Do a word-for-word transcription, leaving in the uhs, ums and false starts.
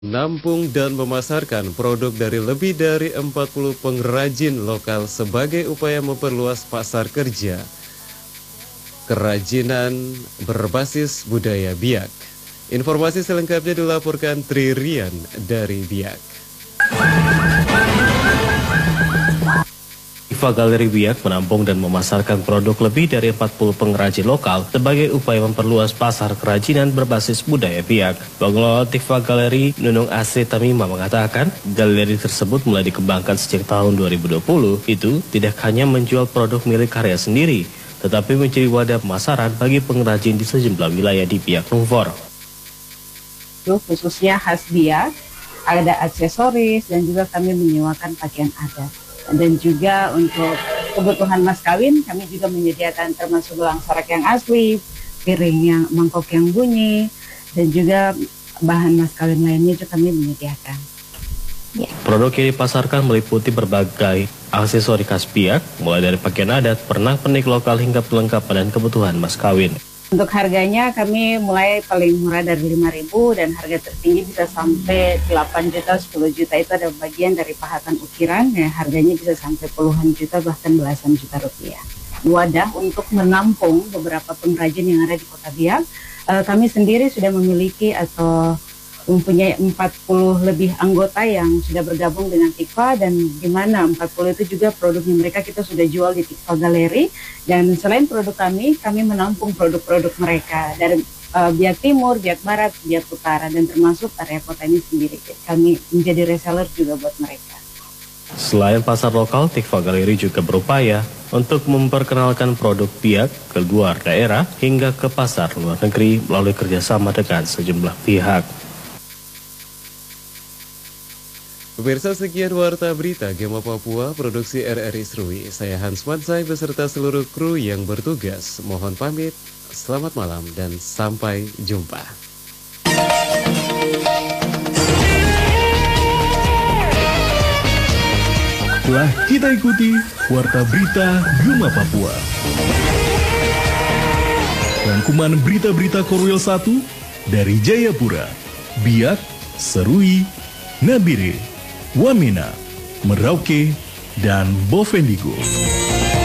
Menampung dan memasarkan produk dari lebih dari empat puluh pengrajin lokal sebagai upaya memperluas pasar kerja kerajinan berbasis budaya Biak. Informasi selengkapnya dilaporkan Tri Rian dari Biak. Tifa Galeri Biak menampung dan memasarkan produk lebih dari empat puluh pengrajin lokal sebagai upaya memperluas pasar kerajinan berbasis budaya Biak. Pengelola Tifa Galeri, Nunung Asri Tamima, mengatakan galeri tersebut mulai dikembangkan sejak tahun dua ribu dua puluh. Itu tidak hanya menjual produk milik karya sendiri, tetapi menjadi wadah pemasaran bagi pengrajin di sejumlah wilayah di Biak Numfor. Khususnya khas Biak, ada aksesoris dan juga kami menyewakan pakaian adat. Dan juga untuk kebutuhan mas kawin kami juga menyediakan termasuk gelang sarak yang asli, piring yang mangkok yang bunyi, dan juga bahan mas kawin lainnya juga kami menyediakan. Ya. Produk yang dipasarkan meliputi berbagai aksesori khas Biak, mulai dari pakaian adat, pernak-pernik lokal hingga perlengkapan dan kebutuhan mas kawin. Untuk harganya kami mulai paling murah dari lima ribu dan harga tertinggi bisa sampai delapan juta, sepuluh juta. Itu ada bagian dari pahatan ukiran, ya, harganya bisa sampai puluhan juta bahkan belasan juta rupiah. Wadah untuk menampung beberapa pengrajin yang ada di Kota Biak. Uh, kami sendiri sudah memiliki atau mempunyai empat puluh lebih anggota yang sudah bergabung dengan Tifa, dan di mana empat puluh itu juga produknya mereka kita sudah jual di Tifa Galeri. Dan selain produk kami, kami menampung produk-produk mereka dari uh, Biak Timur, Biak Barat, Biak Utara, dan termasuk area kota ini sendiri. Kami menjadi reseller juga buat mereka. Selain pasar lokal, Tifa Galeri juga berupaya untuk memperkenalkan produk Biak ke luar daerah hingga ke pasar luar negeri melalui kerjasama dengan sejumlah pihak. Pemirsa, sekian Warta Berita Gema Papua, produksi R R I Srui. Saya Hans Mansai beserta seluruh kru yang bertugas. Mohon pamit, selamat malam dan sampai jumpa. Telah kita ikuti Warta Berita Gema Papua. Rangkuman berita-berita Korwil satu dari Jayapura, Biak, Serui, Nabire, Wamena, Merauke, dan Bovendigul.